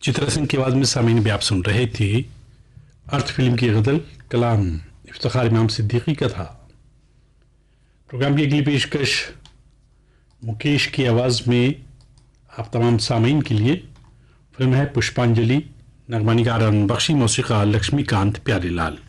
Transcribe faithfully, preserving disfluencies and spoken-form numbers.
चित्रा सिंह की आवाज़ में सामीन भी आप सुन रहे थे अर्थ फिल्म की गज़ल कलाम इफ्तिखार इमाम सिद्दीकी का था। प्रोग्राम की अगली पेशकश मुकेश की आवाज़ में आप तमाम सामीन के लिए। फिल्म है पुष्पांजलि, नगमा निगार बख्शी, मौसीक़ा लक्ष्मीकांत प्यारेलाल।